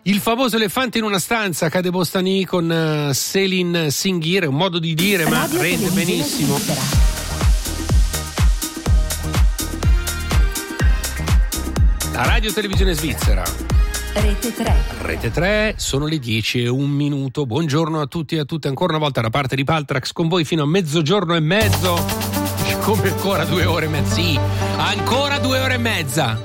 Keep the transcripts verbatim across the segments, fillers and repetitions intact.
Il famoso elefante in una stanza, Cade Bostani con uh, Selin Singhir, è un modo di dire ma Radio rende benissimo. Svizzera. La Radio Televisione Svizzera. Rete tre. Rete tre, sono le dieci e un minuto. Buongiorno a tutti e a tutte, ancora una volta da parte di Paltrax con voi fino a mezzogiorno e mezzo. Come ancora due ore e mezza? Sì, ancora due ore e mezza.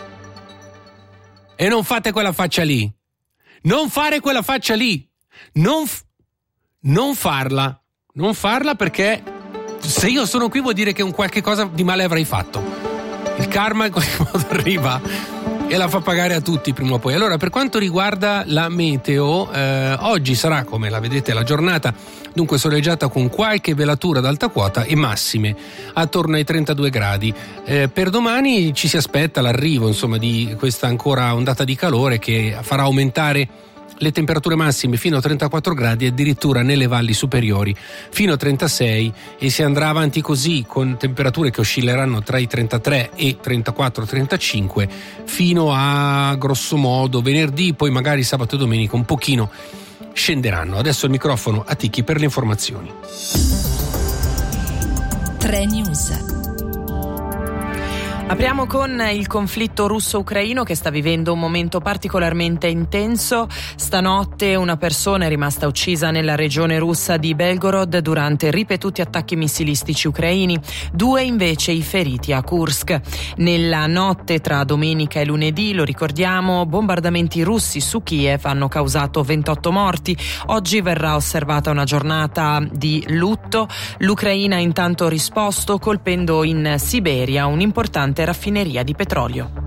E non fate quella faccia lì. Non fare quella faccia lì. Non, f- non farla. Non farla perché se io sono qui vuol dire che un qualche cosa di male avrai fatto. Il karma in qualche modo arriva e la fa pagare a tutti prima o poi. Allora, per quanto riguarda la meteo, eh, oggi sarà, come la vedete, la giornata dunque soleggiata con qualche velatura ad alta quota e massime attorno ai trentadue gradi. Eh, per domani ci si aspetta l'arrivo, insomma, di questa ancora ondata di calore che farà aumentare le temperature massime fino a trentaquattro gradi e addirittura nelle valli superiori fino a trentasei, e si andrà avanti così con temperature che oscilleranno tra i trentatré e trentaquattro trentacinque fino a grosso modo venerdì, poi magari sabato e domenica un pochino scenderanno. Adesso il microfono a Ticchi per le informazioni. tre News. Apriamo con il conflitto russo-ucraino che sta vivendo un momento particolarmente intenso. Stanotte una persona è rimasta uccisa nella regione russa di Belgorod durante ripetuti attacchi missilistici ucraini, due invece i feriti a Kursk. Nella notte tra domenica e lunedì, lo ricordiamo, bombardamenti russi su Kiev hanno causato ventotto morti. Oggi verrà osservata una giornata di lutto. L'Ucraina ha intanto risposto colpendo in Siberia un'importante raffineria di petrolio.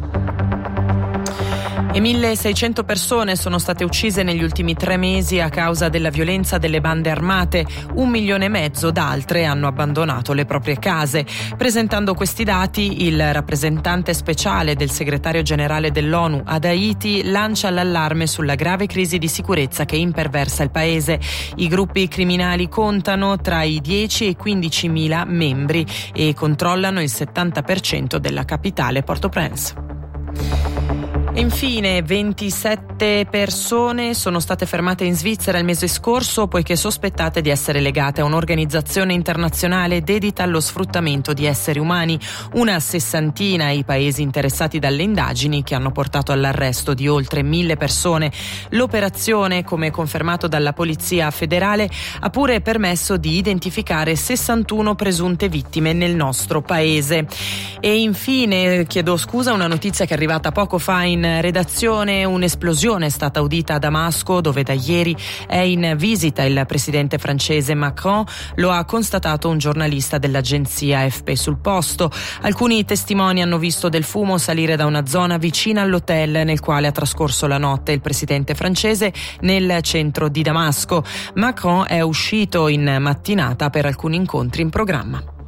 E milleseicento persone sono state uccise negli ultimi tre mesi a causa della violenza delle bande armate. Un milione e mezzo d'altre hanno abbandonato le proprie case. Presentando questi dati, il rappresentante speciale del segretario generale dell'ONU ad Haiti lancia l'allarme sulla grave crisi di sicurezza che imperversa il paese. I gruppi criminali contano tra i dieci e i quindicimila membri e controllano il settanta per cento della capitale Port-au-Prince. Infine, ventisette persone sono state fermate in Svizzera il mese scorso poiché sospettate di essere legate a un'organizzazione internazionale dedita allo sfruttamento di esseri umani. Una sessantina i paesi interessati dalle indagini che hanno portato all'arresto di oltre mille persone. L'operazione, come confermato dalla Polizia federale, ha pure permesso di identificare sessantuno presunte vittime nel nostro paese. E infine, chiedo scusa, una notizia che è arrivata poco fa in redazione: un'esplosione è stata udita a Damasco, dove da ieri è in visita il presidente francese Macron. Lo ha constatato un giornalista dell'agenzia A F P sul posto. Alcuni testimoni hanno visto del fumo salire da una zona vicina all'hotel nel quale ha trascorso la notte il presidente francese nel centro di Damasco. Macron è uscito in mattinata per alcuni incontri in programma.